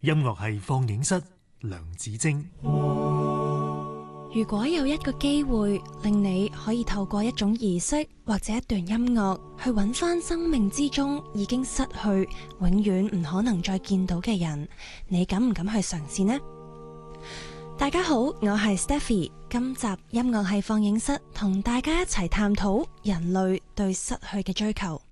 音樂係放映室，梁子晶。 如果有一個機會令你可以透過一種儀式或者一段音樂去揾返生命之中已經失去、永遠唔可能再見到嘅人，你敢唔敢去嘗試呢？大家好，我係 Stephy， 今集音樂係放映室，同大家一齊探討人類對失去嘅追求。